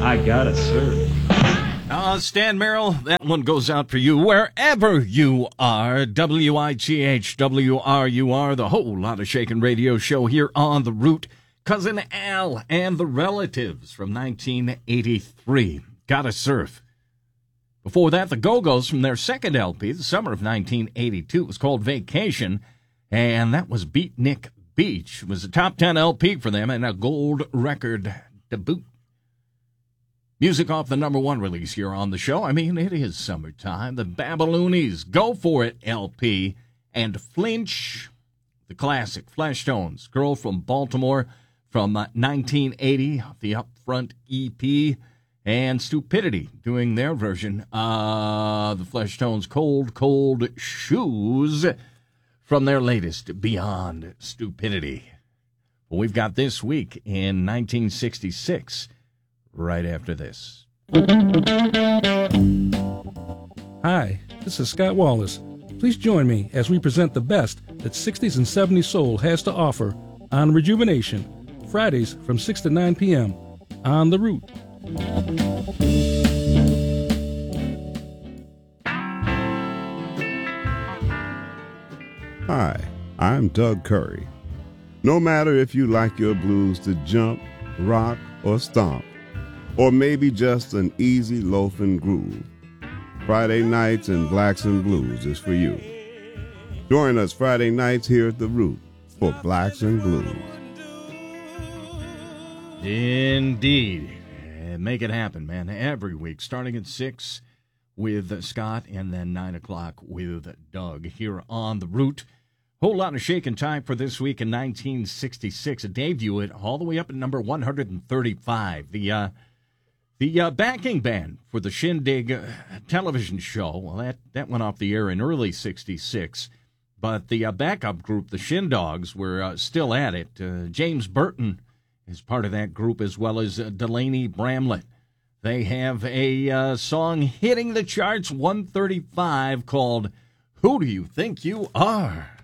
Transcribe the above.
I gotta serve. Stan Merrill, that one goes out for you wherever you are. WIGHWRUR, the whole lot of shakin' radio show here on The Root. Cousin Al and the Relatives from 1983. Gotta Surf. Before that, the Go-Go's from their second LP, the summer of 1982. It was called Vacation, and that was Beatnik Beach. It was a top 10 LP for them and a gold record to boot. Music off the #1 release here on the show. I mean, it is summertime. The Babaloonies, Go For It LP, and Flinch, the classic, Fleshtones, Girl from Baltimore from 1980, the Upfront EP, and Stupidity doing their version of the Fleshtones' Cold, Cold Shoes from their latest, Beyond Stupidity. Well, we've got This Week in 1966. Right after this. Hi, this is Scott Wallace. Please join me as we present the best that 60s and 70s soul has to offer on Rejuvenation, Fridays from 6 to 9 p.m. on The Root. Hi, I'm Doug Curry. No matter if you like your blues to jump, rock, or stomp, or maybe just an easy loafing groove, Friday Nights and Blacks and Blues is for you. Join us Friday nights here at The Root for Blacks and Blues. Indeed. Make it happen, man. Every week, starting at 6 with Scott and then 9 o'clock with Doug here on The Root. Whole lot of shaking time for This Week in 1966. A debut it all the way up at number 135. The backing band for the Shindig television show, well, that went off the air in early 66, but the backup group, the Shindogs, were still at it. James Burton is part of that group, as well as Delaney Bramlett. They have a song hitting the charts, 135, called Who Do You Think You Are?